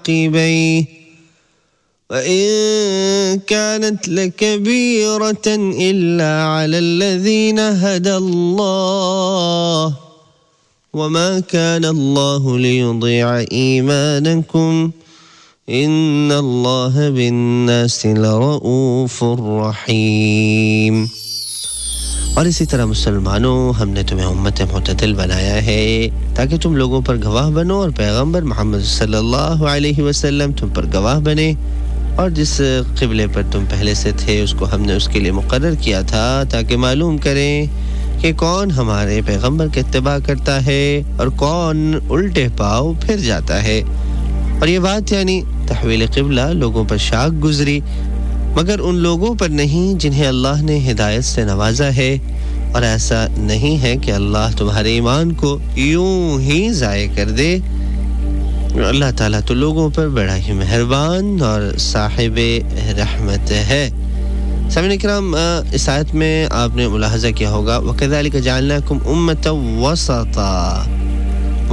عَاقِبَيْهِ وَإِن كَانَتْ لَكَبِيرَةً إِلَّا عَلَى الَّذِينَ هَدَى اللَّهُ وَمَا كَانَ اللَّهُ لِيُضِيعَ إِيمَانَكُمْ إِنَّ اللَّهَ بِالنَّاسِ لَرَءُوفٌ رَحِيمٌ۔ اور اسی طرح مسلمانوں، ہم نے تمہیں امت معتدل بنایا ہے تاکہ تم لوگوں پر گواہ بنو اور پیغمبر محمد صلی اللہ علیہ وسلم تم پر گواہ بنے، اور جس قبلے پر تم پہلے سے تھے اس کو ہم نے اس کے لیے مقرر کیا تھا تاکہ معلوم کریں کہ کون ہمارے پیغمبر کی اتباع کرتا ہے اور کون الٹے پاؤ پھر جاتا ہے۔ اور یہ بات یعنی تحویل قبلہ لوگوں پر شاق گزری، مگر ان لوگوں پر نہیں جنہیں اللہ نے ہدایت سے نوازا ہے، اور ایسا نہیں ہے کہ اللہ تمہارے ایمان کو یوں ہی ضائع کر دے۔ اللہ تعالیٰ تو لوگوں پر بڑا ہی مہربان اور صاحب رحمت ہے۔ سامعین اکرام، اس آیت میں آپ نے ملاحظہ کیا ہوگا وَكَذَلِكَ جَعَلْنَاكُمْ أُمَّةً وَسَطًا،